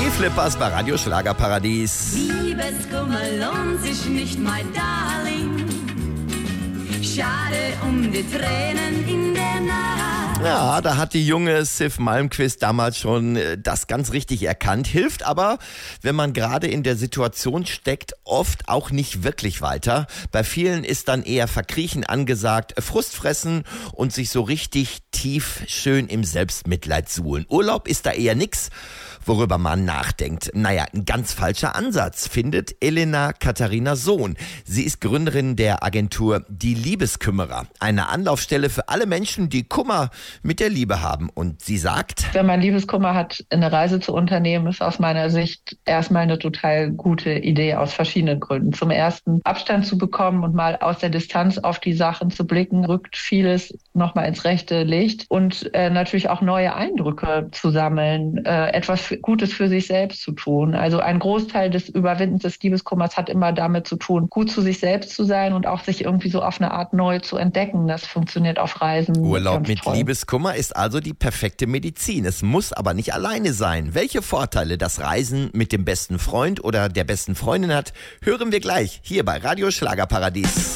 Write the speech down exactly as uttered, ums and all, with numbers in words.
Die Flippers bei Radio Schlagerparadies. Liebeskummer lohnt sich nicht, mein Darling. Schade um die Tränen in der Nacht. Ja, da hat die junge Sif Malmkvist damals schon das ganz richtig erkannt. Hilft aber, wenn man gerade in der Situation steckt, oft auch nicht wirklich weiter. Bei vielen ist dann eher Verkriechen angesagt, Frust fressen und sich so richtig tief schön im Selbstmitleid suhlen. Urlaub ist da eher nix, worüber man nachdenkt. Naja, ein ganz falscher Ansatz, findet Elena Katharina Sohn. Sie ist Gründerin der Agentur Die Liebeskümmerer, eine Anlaufstelle für alle Menschen, die Kummer mit der Liebe haben. Und sie sagt: Wenn man Liebeskummer hat, eine Reise zu unternehmen, ist aus meiner Sicht erstmal eine total gute Idee aus verschiedenen Gründen. Zum ersten, Abstand zu bekommen und mal aus der Distanz auf die Sachen zu blicken, rückt vieles nochmal ins rechte Licht und äh, natürlich auch neue Eindrücke zu sammeln, äh, etwas für, Gutes für sich selbst zu tun. Also ein Großteil des Überwindens des Liebeskummers hat immer damit zu tun, gut zu sich selbst zu sein und auch sich irgendwie so auf eine Art neu zu entdecken. Das funktioniert auf Reisen. Urlaub mit toll. Liebeskummer ist also die perfekte Medizin. Es muss aber nicht alleine sein. Welche Vorteile das Reisen mit dem besten Freund oder der besten Freundin hat, hören wir gleich hier bei Radio Schlagerparadies.